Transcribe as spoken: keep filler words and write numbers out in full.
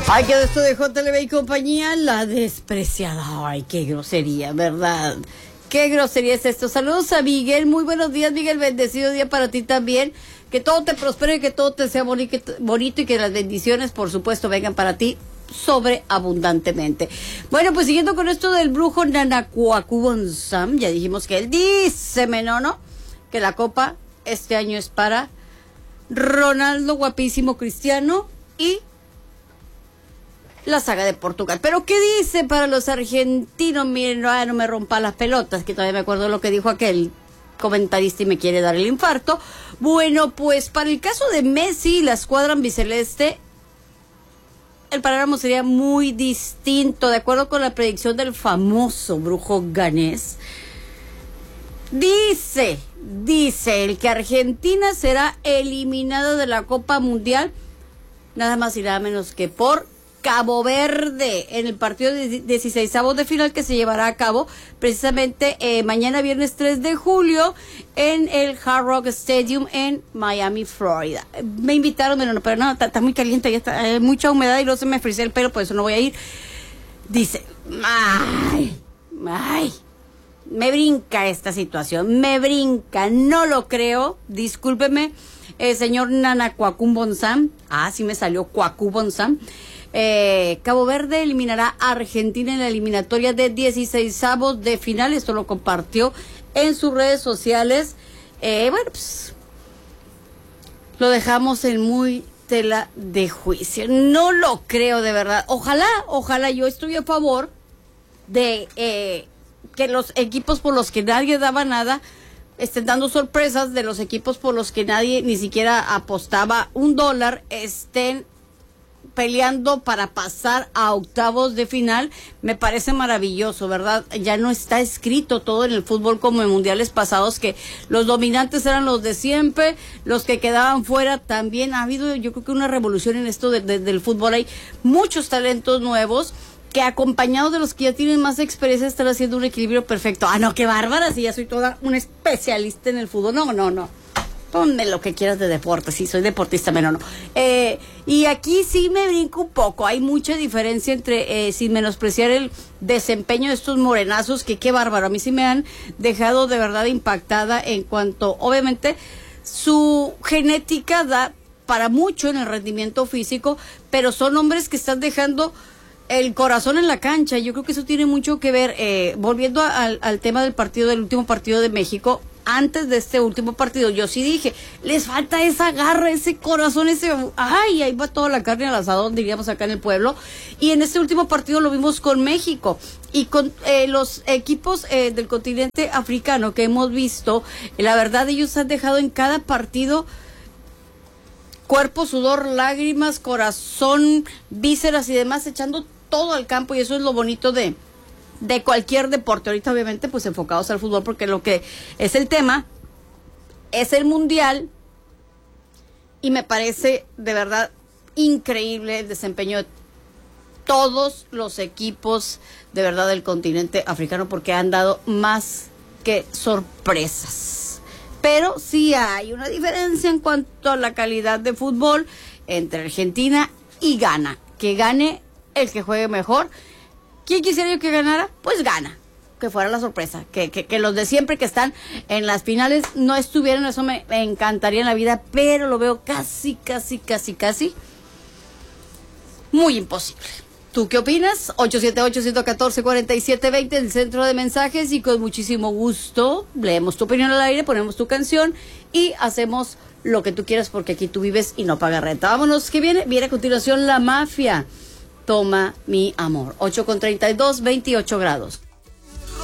Ay, que esto de J L B y compañía, la despreciada. Ay, qué grosería, ¿verdad? Qué grosería es esto. Saludos a Miguel, muy buenos días, Miguel, bendecido día para ti también. Que todo te prospere, que todo te sea bonito, bonito y que las bendiciones, por supuesto, vengan para ti sobreabundantemente. Bueno, pues siguiendo con esto del brujo Nanacuacubonsam, ya dijimos que él dice, Menono, que la copa este año es para Ronaldo, guapísimo Cristiano y la saga de Portugal. Pero ¿qué dice para los argentinos? Miren, no, no me rompa las pelotas, que todavía me acuerdo lo que dijo aquel comentarista y me quiere dar el infarto. Bueno, pues para el caso de Messi y la escuadra albiceleste, el panorama sería muy distinto, de acuerdo con la predicción del famoso brujo ganés. Dice, dice el que Argentina será eliminada de la Copa Mundial, nada más y nada menos que por Cabo Verde, en el partido de dieciseisavos de final que se llevará a cabo precisamente eh, mañana viernes tres de julio en el Hard Rock Stadium en Miami, Florida. Me invitaron, pero no, pero no, está, está muy caliente, ya está, hay mucha humedad y no se me frizé el pelo, por eso no voy a ir. Dice, ay, ay, me brinca esta situación, me brinca, no lo creo, discúlpeme, eh, señor Nanacuacubonsam, ah, sí me salió Cuacubonsam. Eh, Cabo Verde eliminará a Argentina en la eliminatoria de dieciseisavos de final. Esto lo compartió en sus redes sociales. Eh, bueno, pues lo dejamos en muy tela de juicio. No lo creo de verdad. Ojalá, ojalá yo estoy a favor de eh, que los equipos por los que nadie daba nada estén dando sorpresas, de los equipos por los que nadie ni siquiera apostaba un dólar estén peleando para pasar a octavos de final. Me parece maravilloso, ¿verdad? Ya no está escrito todo en el fútbol como en mundiales pasados, que los dominantes eran los de siempre, los que quedaban fuera también. Ha habido, yo creo que una revolución en esto de, de, del fútbol. Hay muchos talentos nuevos que, acompañados de los que ya tienen más experiencia, están haciendo un equilibrio perfecto. Ah, no, qué bárbara, si ya soy toda una especialista en el fútbol. No, no, no. Ponme lo que quieras de deporte, sí, soy deportista, pero no. Eh, y aquí sí me brinco un poco, hay mucha diferencia entre, eh, sin menospreciar el desempeño de estos morenazos, que qué bárbaro, a mí sí me han dejado de verdad impactada en cuanto, obviamente, su genética da para mucho en el rendimiento físico, pero son hombres que están dejando el corazón en la cancha. Yo creo que eso tiene mucho que ver, eh, volviendo a, al, al tema del partido, del último partido de México. Antes de este último partido, yo sí dije, les falta esa garra, ese corazón, ese, ay, ahí va toda la carne al asador, diríamos acá en el pueblo. Y en este último partido lo vimos con México y con eh, los equipos eh, del continente africano que hemos visto. La verdad, ellos han dejado en cada partido cuerpo, sudor, lágrimas, corazón, vísceras y demás, echando todo al campo, y eso es lo bonito de de cualquier deporte. Ahorita obviamente pues enfocados al fútbol, porque lo que es el tema es el mundial, y me parece de verdad increíble el desempeño de todos los equipos de verdad del continente africano, porque han dado más que sorpresas. Pero sí hay una diferencia en cuanto a la calidad de fútbol entre Argentina y Ghana. Que gane el que juegue mejor. ¿Quién quisiera yo que ganara? Pues gana, que fuera la sorpresa, que, que, que los de siempre que están en las finales no estuvieran. Eso me, me encantaría en la vida, pero lo veo casi, casi, casi, casi muy imposible. ¿Tú qué opinas? ocho siete ocho, uno uno cuatro, cuatro siete dos cero, el centro de mensajes, y con muchísimo gusto leemos tu opinión al aire, ponemos tu canción y hacemos lo que tú quieras, porque aquí tú vives y no pagas renta. Vámonos, que viene, viene a continuación La Mafia. Toma mi amor. ocho con treinta y dos, veintiocho grados.